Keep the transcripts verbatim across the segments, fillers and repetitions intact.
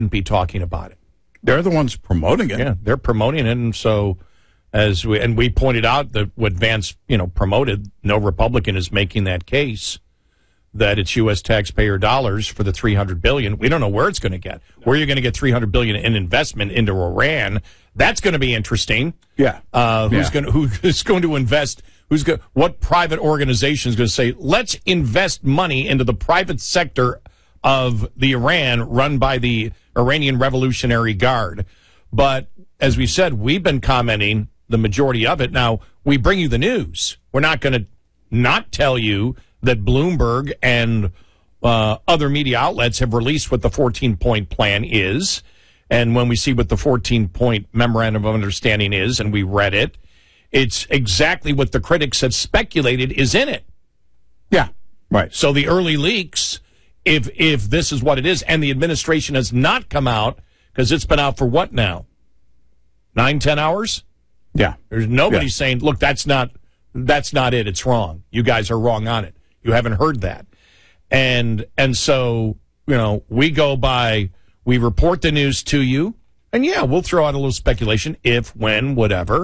be talking about it. They're the ones promoting it. Yeah, they're promoting it, and so as we and we pointed out that what Vance, you know, promoted, no Republican is making that case that it's U S taxpayer dollars for the three hundred billion dollars. We don't know where it's going to get. Where you're going to get three hundred billion dollars in investment into Iran? That's going to be interesting. Yeah, uh, who's yeah. going to, who's going to invest? Who's going? What private organization is going to say, let's invest money into the private sector of the Iran run by the Iranian Revolutionary Guard? But as we said, we've been commenting the majority of it. Now, we bring you the news. We're not going to not tell you that Bloomberg and uh, other media outlets have released what the fourteen-point plan is. And when we see what the fourteen-point memorandum of understanding is, and we read it, it's exactly what the critics have speculated is in it. Yeah, right. So the early leaks, if if this is what it is, and the administration has not come out, because it's been out for what now? Nine, ten hours? Yeah. There's nobody yeah. saying, look, that's not that's not it. It's wrong. You guys are wrong on it. You haven't heard that. And and so, you know, we go by, we report the news to you, and yeah, we'll throw out a little speculation, if, when, whatever.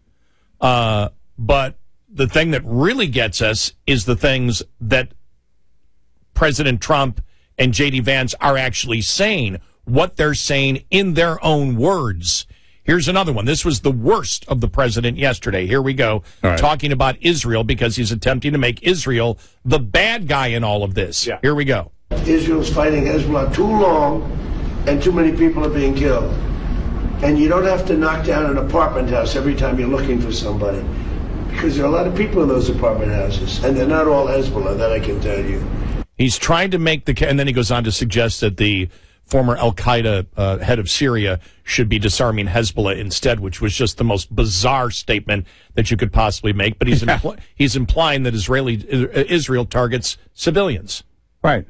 Uh, but the thing that really gets us is the things that President Trump and J D. Vance are actually saying, what they're saying in their own words. Here's another one. This was the worst of the president yesterday. Here we go. Right. Talking about Israel because he's attempting to make Israel the bad guy in all of this. Yeah. Here we go. Israel's fighting Hezbollah too long and too many people are being killed. And you don't have to knock down an apartment house every time you're looking for somebody, because there are a lot of people in those apartment houses, and they're not all Hezbollah, that I can tell you. He's trying to make the, and then he goes on to suggest that the former al-Qaeda uh, head of Syria should be disarming Hezbollah instead, which was just the most bizarre statement that you could possibly make. But he's yeah. impl- he's implying that Israeli Israel targets civilians. Right.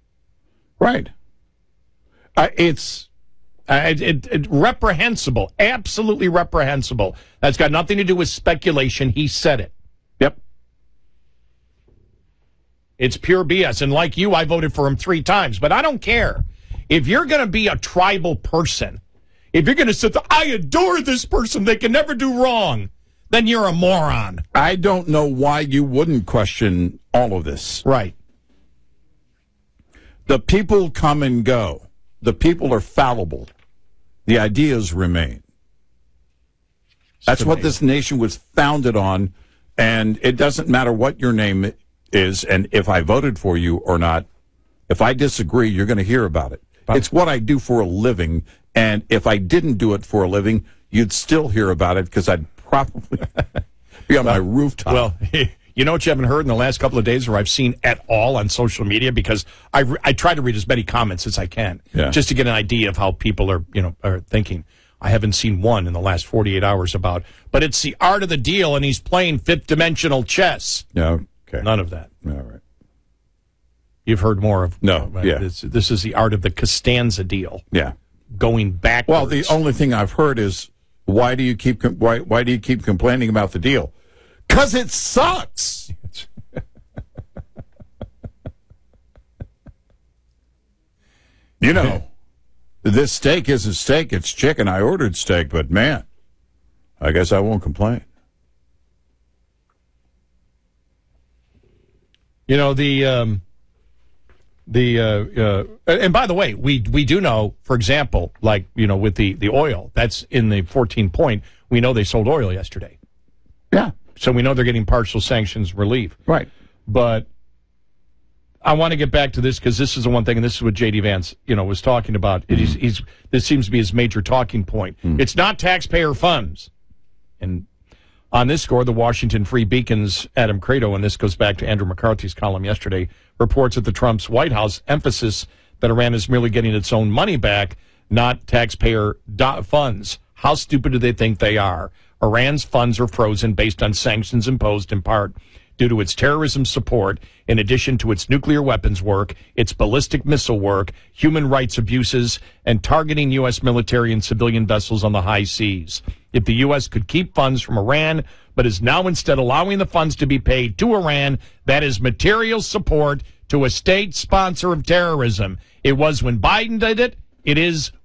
Right. Uh, it's uh, it, it, it, reprehensible, absolutely reprehensible. That's got nothing to do with speculation. He said it. Yep. It's pure B S. And like you, I voted for him three times, but I don't care. If you're going to be a tribal person, if you're going to sit there, I adore this person, they can never do wrong, then you're a moron. I don't know why you wouldn't question all of this. Right. The people come and go. The people are fallible. The ideas remain. That's what this nation was founded on, and it doesn't matter what your name is, and if I voted for you or not, if I disagree, you're going to hear about it. It's what I do for a living, and if I didn't do it for a living, you'd still hear about it because I'd probably be on well, my rooftop. Well, you know what you haven't heard in the last couple of days, or I've seen at all on social media, because I, re- I try to read as many comments as I can, yeah. just to get an idea of how people are, you know, are thinking. I haven't seen one in the last forty-eight hours about, but it's the art of the deal, and he's playing fifth-dimensional chess. Yeah, okay. None of that. All right. You've heard more of no. Uh, yeah, this, this is the art of the Costanza deal. Yeah, going backwards. Well, the only thing I've heard is why do you keep why why do you keep complaining about the deal? Because it sucks. You know, this steak isn't steak; it's chicken. I ordered steak, but man, I guess I won't complain. You know the. Um, The uh, uh, and by the way, we we do know, for example, like you know, with the, the oil that's in the fourteen point, we know they sold oil yesterday. Yeah, so we know they're getting partial sanctions relief. Right. But I want to get back to this because this is the one thing, and this is what J D. Vance, you know, was talking about. Mm. He's, he's this seems to be his major talking point. Mm. It's not taxpayer funds, and. On this score, the Washington Free Beacon's Adam Credo, and this goes back to Andrew McCarthy's column yesterday, reports that the Trump's White House emphasis that Iran is merely getting its own money back, not taxpayer do- funds. How stupid do they think they are? Iran's funds are frozen based on sanctions imposed in part due to its terrorism support, in addition to its nuclear weapons work, its ballistic missile work, human rights abuses, and targeting U S military and civilian vessels on the high seas. If the U S could keep funds from Iran, but is now instead allowing the funds to be paid to Iran, that is material support to a state sponsor of terrorism. It was when Biden did it, It is